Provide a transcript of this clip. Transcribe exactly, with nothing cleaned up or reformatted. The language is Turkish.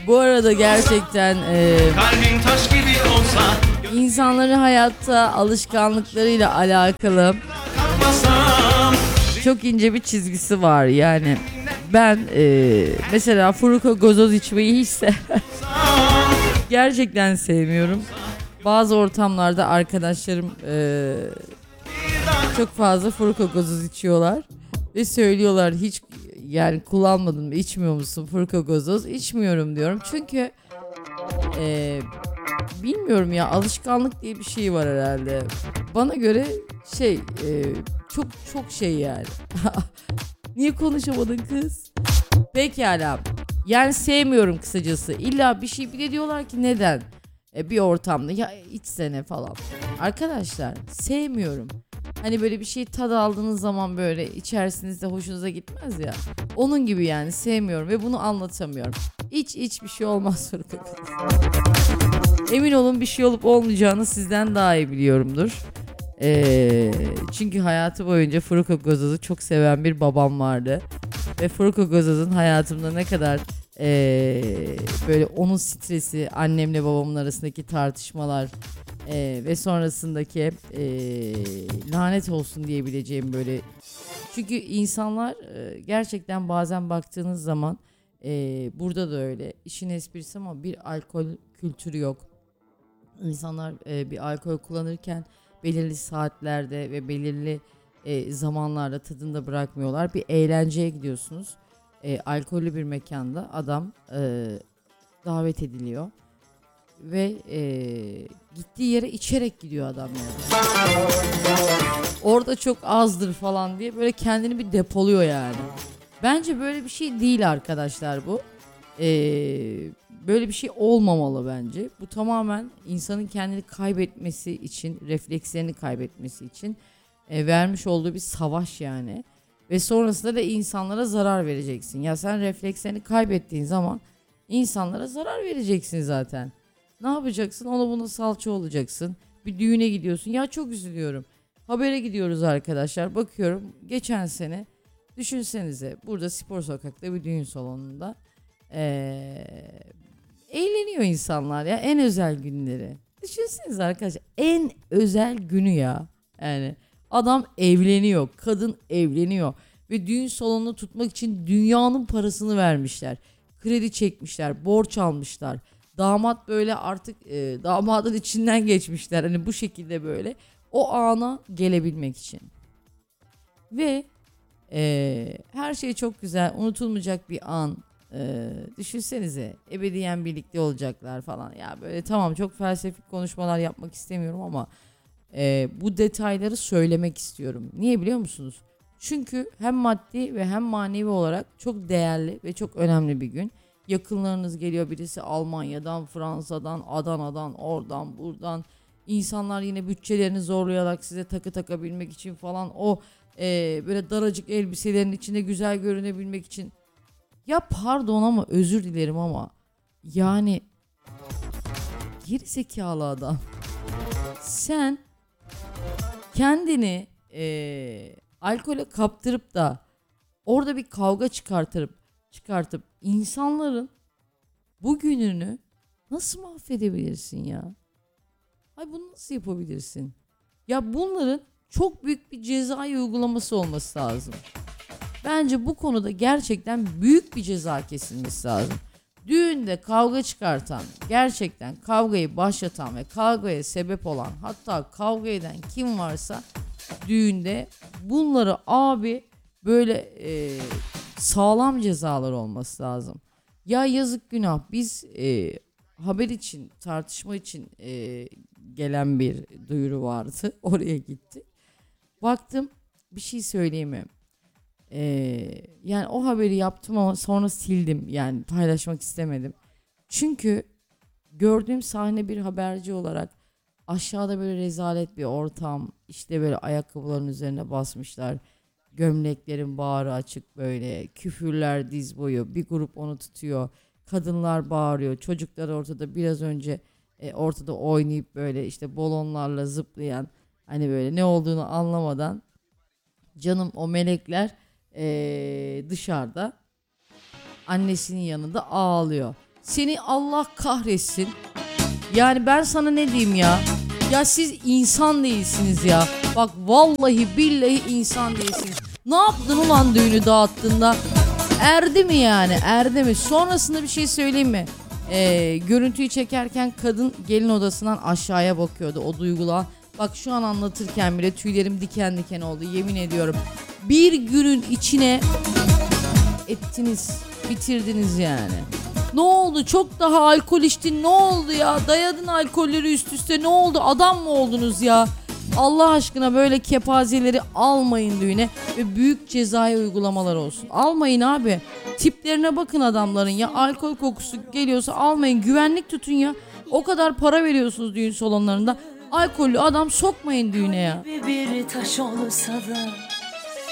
Bu arada gerçekten e, Kalbin taş gibi olsa insanların hayatta alışkanlıklarıyla alakalı kalkmasam. çok ince bir çizgisi var. Yani ben e, mesela Furuko gazoz içmeyi hiç sevmem. Gerçekten sevmiyorum. Bazı ortamlarda arkadaşlarım e, çok fazla Furuko gazoz içiyorlar ve söylüyorlar, hiç yani kullanmadın mı, içmiyor musun Furuko gazoz? İçmiyorum diyorum çünkü e, bilmiyorum ya, alışkanlık diye bir şey var herhalde. Bana göre şey e, çok çok şey yani. Niye konuşamadın kız? Pekala. Yani sevmiyorum kısacası. İlla bir şey, bir de diyorlar ki neden? E, bir ortamda ya içsene falan. Arkadaşlar sevmiyorum. Hani böyle bir şey tad aldığınız zaman böyle içersinizde hoşunuza gitmez ya. Onun gibi yani, sevmiyorum ve bunu anlatamıyorum. İç iç bir şey olmaz. Emin olun bir şey olup olmayacağını sizden daha iyi biliyorumdur. Ee, çünkü hayatı boyunca Furuko gazozu çok seven bir babam vardı. Ve Furuko gazozun hayatımda ne kadar ee, böyle onun stresi, annemle babamın arasındaki tartışmalar ee, ve sonrasındaki ee, lanet olsun diyebileceğim böyle. Çünkü insanlar ee, gerçekten bazen baktığınız zaman ee, burada da öyle. İşin esprisi ama bir alkol kültürü yok. İnsanlar e, bir alkol kullanırken belirli saatlerde ve belirli e, zamanlarda tadında bırakmıyorlar. Bir eğlenceye gidiyorsunuz. E, alkollü bir mekanda adam e, davet ediliyor ve e, gittiği yere içerek gidiyor adam yani. Orada çok azdır falan diye böyle kendini bir depoluyor yani. Bence böyle bir şey değil arkadaşlar bu. Ee, böyle bir şey olmamalı bence. Bu tamamen insanın kendini kaybetmesi için, reflekslerini kaybetmesi için e, vermiş olduğu bir savaş yani. Ve sonrasında da insanlara zarar vereceksin. Ya sen reflekslerini kaybettiğin zaman insanlara zarar vereceksin zaten. Ne yapacaksın? Ona buna salça olacaksın. Bir düğüne gidiyorsun. Ya çok üzülüyorum. Habere gidiyoruz arkadaşlar. Bakıyorum geçen sene, düşünsenize, burada Spor Sokak'ta bir düğün salonunda Ee, eğleniyor insanlar ya, en özel günleri. Düşünsenize arkadaşlar, en özel günü ya. Yani adam evleniyor, kadın evleniyor ve düğün salonunu tutmak için dünyanın parasını vermişler. Kredi çekmişler, borç almışlar. Damat böyle artık e, damadın içinden geçmişler. Hani bu şekilde böyle o ana gelebilmek için. Ve e, her şey çok güzel, unutulmayacak bir an. Ee, düşünsenize, ebediyen birlikte olacaklar falan. Ya böyle tamam, çok felsefik konuşmalar yapmak istemiyorum ama e, bu detayları söylemek istiyorum. Niye biliyor musunuz? Çünkü hem maddi ve hem manevi olarak çok değerli ve çok önemli bir gün. Yakınlarınız geliyor, birisi Almanya'dan, Fransa'dan, Adana'dan, oradan, buradan. İnsanlar yine bütçelerini zorlayarak size takı takabilmek için falan, o e, böyle daracık elbiselerin içinde güzel görünebilmek için. Ya pardon ama özür dilerim ama yani geri zekalı adam. Sen kendini eee alkole kaptırıp da orada bir kavga çıkartırıp çıkartıp insanların bugününü nasıl mahvedebilirsin ya? Ay bunu nasıl yapabilirsin? Ya bunların çok büyük bir cezai uygulaması olması lazım. Bence bu konuda gerçekten büyük bir ceza kesilmesi lazım. Düğünde kavga çıkartan, gerçekten kavgayı başlatan ve kavgaya sebep olan, hatta kavga eden kim varsa düğünde, bunları abi böyle e, sağlam cezalar olması lazım. Ya yazık, günah. Biz e, haber için, tartışma için e, gelen bir duyuru vardı. Oraya gittik. Baktım, bir şey söyleyeyim mi? Ee, yani o haberi yaptım ama sonra sildim, yani paylaşmak istemedim. Çünkü gördüğüm sahne, bir haberci olarak aşağıda böyle rezalet bir ortam, işte böyle ayakkabıların üzerine basmışlar, gömleklerin bağrı açık, böyle küfürler diz boyu, bir grup onu tutuyor, kadınlar bağırıyor, çocuklar ortada, biraz önce e, ortada oynayıp böyle işte balonlarla zıplayan, hani böyle ne olduğunu anlamadan, canım o melekler Ee, dışarıda annesinin yanında ağlıyor. Seni Allah kahretsin. Yani ben sana ne diyeyim ya? Ya siz insan değilsiniz ya. Bak vallahi billahi insan değilsiniz. Ne yaptın ulan düğünü dağıttığında? Erdi mi yani? Erdi mi? Sonrasında bir şey söyleyeyim mi? Ee, görüntüyü çekerken kadın gelin odasından aşağıya bakıyordu. O duygula. Bak şu an anlatırken bile tüylerim diken diken oldu. Yemin ediyorum. Bir günün içine ettiniz. Bitirdiniz yani. Ne oldu? Çok daha alkol içtin. Ne oldu ya? Dayadın alkolleri üst üste. Ne oldu? Adam mı oldunuz ya? Allah aşkına böyle kepazeleri almayın düğüne ve büyük cezai uygulamalar olsun. Almayın abi. Tiplerine bakın adamların ya. Alkol kokusu geliyorsa almayın. Güvenlik tutun ya. O kadar para veriyorsunuz düğün salonlarında. Alkollü adam sokmayın düğüne ya. Bir taş olsa da